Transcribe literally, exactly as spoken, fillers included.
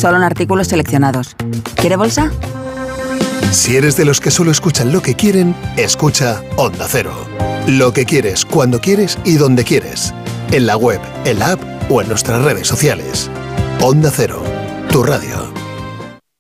Solo en artículos seleccionados. ¿Quiere bolsa? Si eres de los que solo escuchan lo que quieren, escucha Onda Cero. Lo que quieres, cuando quieres y donde quieres. En la web, en la app o en nuestras redes sociales. Onda Cero, tu radio.